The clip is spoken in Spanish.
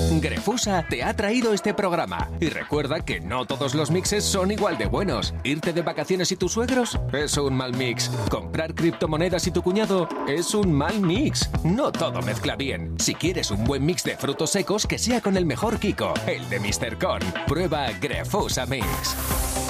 Grefusa te ha traído este programa. Y recuerda que no todos los mixes son igual de buenos. Irte de vacaciones y tus suegros es un mal mix. Comprar criptomonedas y tu cuñado es un mal mix. No todo mezcla bien. Si quieres un buen mix de frutos secos, que sea con el mejor Kiko, el de Mr. Con. Prueba Grefusa Mix.